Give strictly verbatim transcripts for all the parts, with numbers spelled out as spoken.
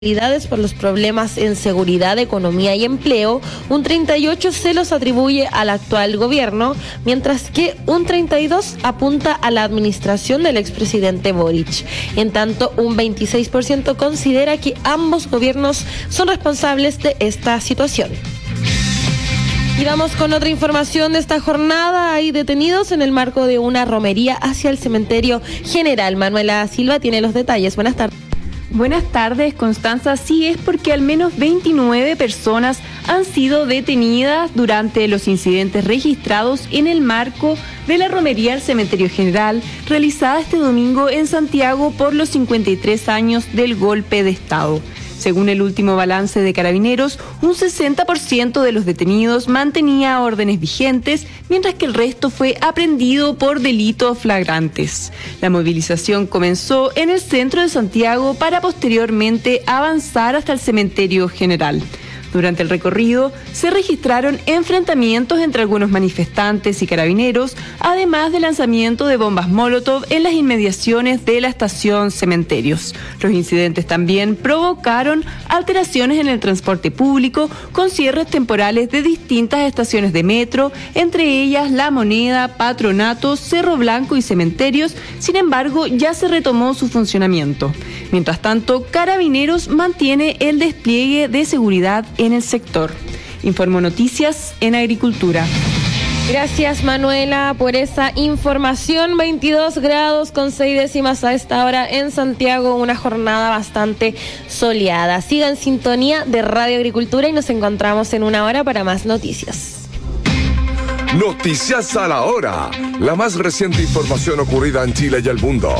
por los problemas en seguridad, economía y empleo, un treinta y ocho por ciento se los atribuye al actual gobierno, mientras que un treinta y dos por ciento apunta a la administración del expresidente Boric. En tanto, un veintiséis por ciento considera que ambos gobiernos son responsables de esta situación. Y vamos con otra información de esta jornada. Hay detenidos en el marco de una romería hacia el cementerio general. Manuela Silva tiene los detalles. Buenas tardes. Buenas tardes, Constanza. Sí, es porque al menos veintinueve personas han sido detenidas durante los incidentes registrados en el marco de la romería al Cementerio General, realizada este domingo en Santiago por los cincuenta y tres años del golpe de Estado. Según el último balance de Carabineros, un sesenta por ciento de los detenidos mantenía órdenes vigentes, mientras que el resto fue aprehendido por delitos flagrantes. La movilización comenzó en el centro de Santiago para posteriormente avanzar hasta el Cementerio General. Durante el recorrido se registraron enfrentamientos entre algunos manifestantes y carabineros, además de lanzamiento de bombas Molotov en las inmediaciones de la estación Cementerios. Los incidentes también provocaron alteraciones en el transporte público, con cierres temporales de distintas estaciones de metro, entre ellas La Moneda, Patronato, Cerro Blanco y Cementerios. Sin embargo, ya se retomó su funcionamiento. Mientras tanto, Carabineros mantiene el despliegue de seguridad en el sector. Informo Noticias en Agricultura. Gracias, Manuela, por esa información. veintidós grados con seis décimas a esta hora en Santiago, una jornada bastante soleada. Siga en sintonía de Radio Agricultura y nos encontramos en una hora para más noticias. Noticias a la hora, la más reciente información ocurrida en Chile y el mundo.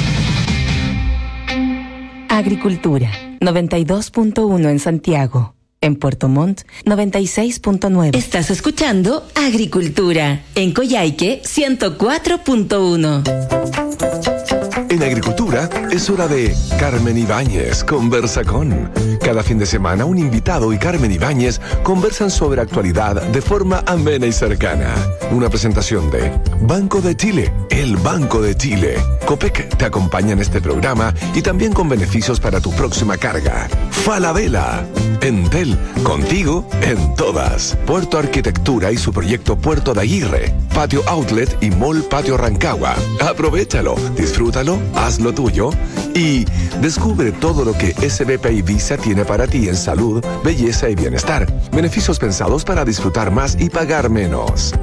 Agricultura, noventa y dos punto uno en Santiago. En Puerto Montt, noventa y seis punto nueve. Estás escuchando Agricultura. En Coyhaique, ciento cuatro punto uno. En Agricultura es hora de Carmen Ibáñez Conversa con. Cada fin de semana un invitado y Carmen Ibáñez conversan sobre actualidad de forma amena y cercana. Una presentación de Banco de Chile, el Banco de Chile. Copec te acompaña en este programa y también con beneficios para tu próxima carga. Falabella, Entel, contigo en todas. Puerto Arquitectura y su proyecto Puerto de Aguirre. Patio Outlet y Mall Patio Rancagua. Aprovechalo, disfrútalo, haz lo tuyo y descubre todo lo que S B P y Visa tiene para ti en salud, belleza y bienestar. Beneficios pensados para disfrutar más y pagar menos.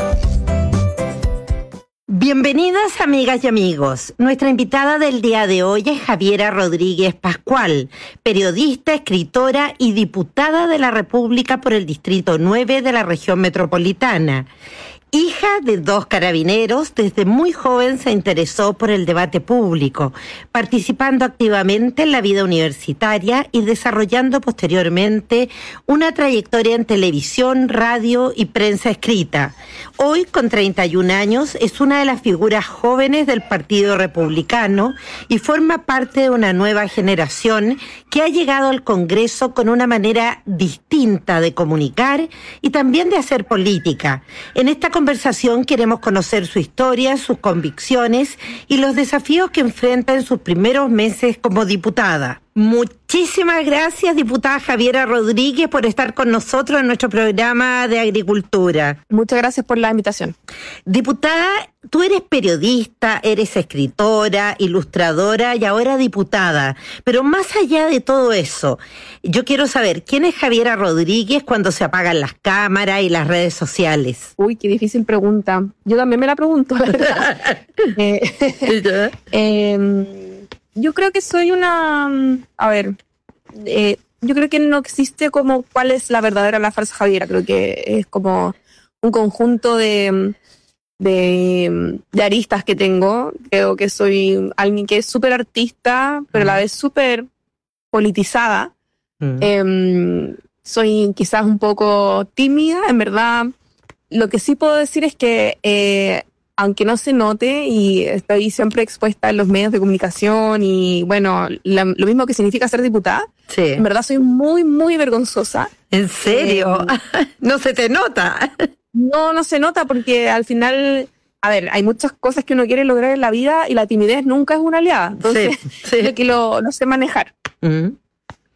Bienvenidas, amigas y amigos. Nuestra invitada del día de hoy es Javiera Rodríguez Pascual, periodista, escritora y diputada de la República por el Distrito nueve de la región metropolitana. Hija de dos carabineros, desde muy joven se interesó por el debate público, participando activamente en la vida universitaria y desarrollando posteriormente una trayectoria en televisión, radio y prensa escrita. Hoy, con treinta y un años, es una de las figuras jóvenes del Partido Republicano y forma parte de una nueva generación que ha llegado al Congreso con una manera distinta de comunicar y también de hacer política. En esta conversación queremos conocer su historia, sus convicciones y los desafíos que enfrenta en sus primeros meses como diputada. Muchísimas gracias, diputada Javiera Rodríguez, por estar con nosotros en nuestro programa de Agricultura. Muchas gracias por la invitación. Diputada, tú eres periodista, eres escritora, ilustradora y ahora diputada. Pero más allá de todo eso, yo quiero saber, ¿quién es Javiera Rodríguez cuando se apagan las cámaras y las redes sociales? Uy, qué difícil pregunta. Yo también me la pregunto, la verdad. eh, eh, Yo creo que soy una... A ver, eh, yo creo que no existe como cuál es la verdadera, la falsa Javiera. Creo que es como un conjunto de, de, de aristas que tengo. Creo que soy alguien que es súper artista, pero a la vez súper politizada. Mm. Eh, soy quizás un poco tímida, en verdad. Lo que sí puedo decir es que... Eh, aunque no se note, y estoy siempre expuesta en los medios de comunicación y, bueno, la, lo mismo que significa ser diputada, sí. En verdad soy muy, muy vergonzosa. ¿En serio? Eh, no se te nota. No, no se nota porque al final, a ver, hay muchas cosas que uno quiere lograr en la vida y la timidez nunca es una aliada. Entonces, sí, sí. Yo que lo, lo sé manejar. Uh-huh.